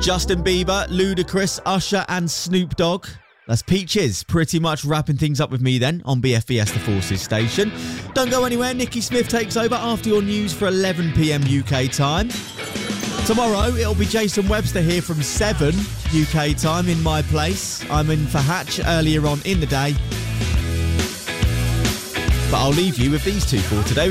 Justin Bieber, Ludacris, Usher and Snoop Dogg. That's Peaches pretty much wrapping things up with me then on BFBS The Forces station. Don't go anywhere. Nikki Smith takes over after your news for 11 p.m. UK time. Tomorrow it'll be Jason Webster here from 7 UK time in my place. I'm in for Hatch earlier on in the day. But I'll leave you with these two for today.